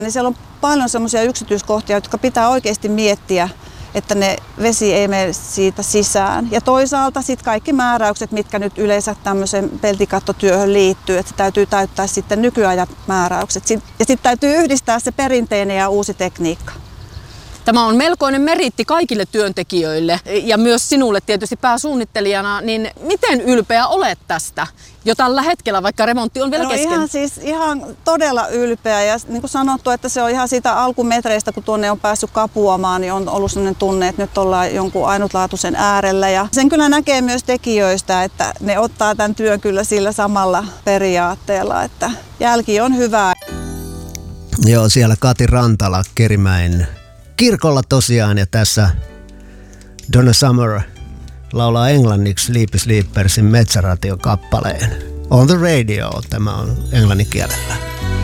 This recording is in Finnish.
Niin siellä on paljon semmoisia yksityiskohtia, jotka pitää oikeasti miettiä, että ne vesi ei mene siitä sisään. Ja toisaalta sitten kaikki määräykset, mitkä nyt yleensä tämmöiseen peltikattotyöhön liittyy, että täytyy täyttää sitten nykyajan määräykset. Ja sitten täytyy yhdistää se perinteinen ja uusi tekniikka. Tämä on melkoinen meriitti kaikille työntekijöille ja myös sinulle tietysti pääsuunnittelijana, niin miten ylpeä olet tästä jo tällä hetkellä, vaikka remontti on vielä kesken? Ihan todella ylpeä ja niin kuin sanottu, että se on ihan siitä alkumetreistä, kun tuonne on päässyt kapuamaan, niin on ollut sellainen tunne, että nyt ollaan jonkun ainutlaatuisen äärellä ja sen kyllä näkee myös tekijöistä, että ne ottaa tämän työn kyllä sillä samalla periaatteella, että jälki on hyvää. Joo, siellä Kati Rantala Kerimäen kirkolla tosiaan, ja tässä Donna Summer laulaa englanniksi Sleepy Sleepersin Metsäration kappaleen. On the Radio, tämä on englannin kielellä.